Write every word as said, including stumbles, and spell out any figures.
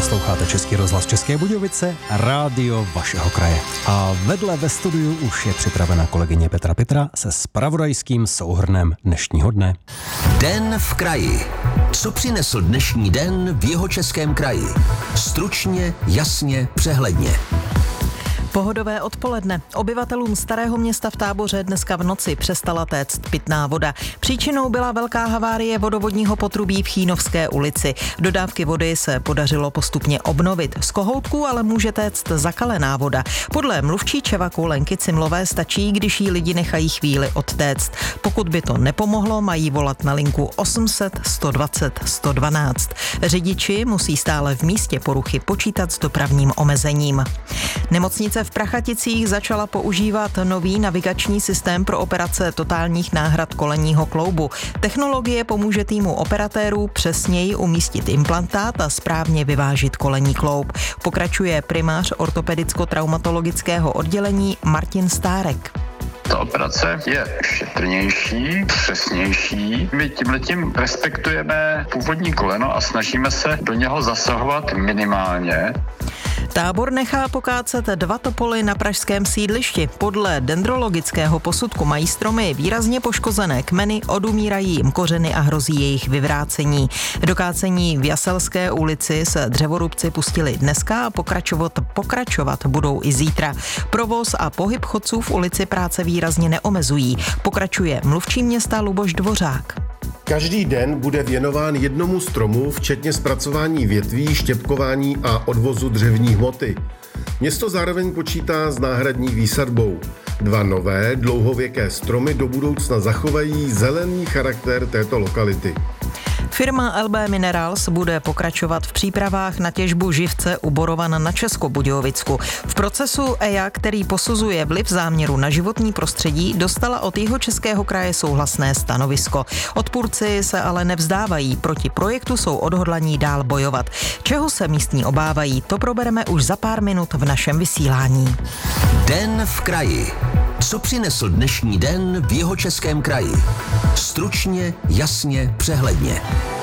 Posloucháte Český rozhlas České Budějovice, rádio vašeho kraje. A vedle ve studiu už je připravena kolegyně Petra Pitra se zpravodajským souhrnem dnešního dne. Den v kraji. Co přinesl dnešní den v Jihočeském kraji? Stručně, jasně, přehledně. Pohodové odpoledne. Obyvatelům Starého Města v Táboře dneska v noci přestala téct pitná voda. Příčinou byla velká havárie vodovodního potrubí v Chínovské ulici. Dodávky vody se podařilo postupně obnovit. Z kohoutků ale může téct zakalená voda. Podle mluvčí Čevaku Lenky Cimlové stačí, když jí lidi nechají chvíli odtéct. Pokud by to nepomohlo, mají volat na linku osm set sto dvacet sto dvanáct. Řidiči musí stále v místě poruchy počítat s dopravním omezením. Nemocnice v Prachaticích začala používat nový navigační systém pro operace totálních náhrad kolenního kloubu. Technologie pomůže týmu operatérů přesněji umístit implantát a správně vyvážit kolenní kloub. Pokračuje primář ortopedicko-traumatologického oddělení Martin Stárek. Ta operace je šetrnější, přesnější. My tímhletím respektujeme původní koleno a snažíme se do něho zasahovat minimálně. Tábor nechá pokácet dva topoly na pražském sídlišti. Podle dendrologického posudku mají stromy výrazně poškozené kmeny, odumírají jim kořeny a hrozí jejich vyvrácení. Do kácení v Jaselské ulici se dřevorubci pustili dneska a pokračovat, pokračovat budou i zítra. Provoz a pohyb chodců v ulici práce výrazně neomezují. Pokračuje mluvčí města Luboš Dvořák. Každý den bude věnován jednomu stromu, včetně zpracování větví, štěpkování a odvozu dřevní hmoty. Město zároveň počítá s náhradní výsadbou. Dva nové, dlouhověké stromy do budoucna zachovají zelený charakter této lokality. Firma L B Minerals bude pokračovat v přípravách na těžbu živce u Borovan na Českobudějovicku. V procesu E I A, který posuzuje vliv záměru na životní prostředí, dostala od Jihočeského kraje souhlasné stanovisko. Odpůrci se ale nevzdávají, proti projektu jsou odhodlaní dál bojovat. Čeho se místní obávají, to probereme už za pár minut v našem vysílání. Den v kraji. Co přinesl dnešní den v Jihočeském kraji? Stručně, jasně, přehledně.